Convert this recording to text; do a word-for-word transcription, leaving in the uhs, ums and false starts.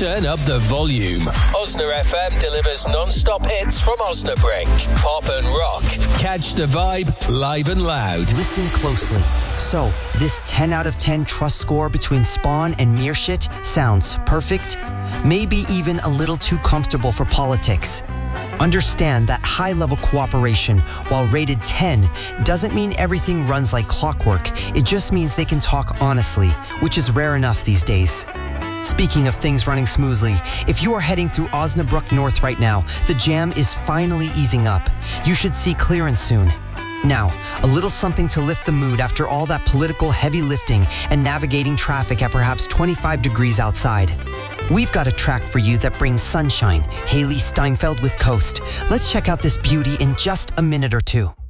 Turn up the volume. Osna F M delivers non-stop hits from Osnabrück. Pop and rock. Catch the vibe live and loud. Listen closely. So, this ten out of ten trust score between Spawn and Meerschit sounds perfect, maybe even a little too comfortable for politics. Understand that high-level cooperation, while rated ten, doesn't mean everything runs like clockwork. It just means they can talk honestly, which is rare enough these days. Speaking of things running smoothly, if you are heading through Osnabrück North right now, the jam is finally easing up. You should see clearance soon. Now, a little something to lift the mood after all that political heavy lifting and navigating traffic at perhaps twenty-five degrees outside. We've got a track for you that brings sunshine. Haley Steinfeld with Coast. Let's check out this beauty in just a minute or two.